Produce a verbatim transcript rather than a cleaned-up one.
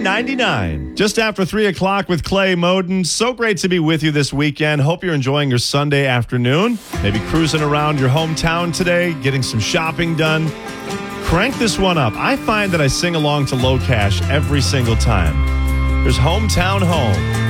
ninety-nine. Just after three o'clock with Clay Moden. So great to be with you this weekend. Hope you're enjoying your Sunday afternoon. Maybe cruising around your hometown today, getting some shopping done. Crank this one up. I find that I sing along to Low Cash every single time. There's Hometown Home.